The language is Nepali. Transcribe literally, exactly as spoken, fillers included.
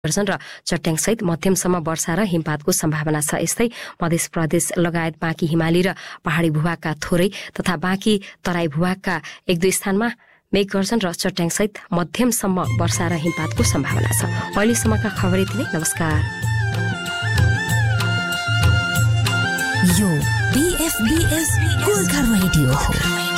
गर्छन् र चट्याङसहित मध्यमसम्म वर्षा र हिमपातको सम्भावना छ। यस्तै मध्य प्रदेश लगायत बाँकी हिमाली र पहाडी भूभागका थोरै तथा बाँकी तराई भूभागका एक दुई स्थानमा मेघ गर्जन र चट्याङसहित मध्यमसम्म वर्षा र हिमपातको सम्भावना छ। अहिलेसम्मका खबर यति नै। नमस्कार। यो बीएफबीएस गोर्खा रेडियो हो।